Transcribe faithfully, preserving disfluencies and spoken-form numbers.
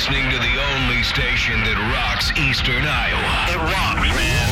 listening to the only station that rocks Eastern Iowa. It rocks, man.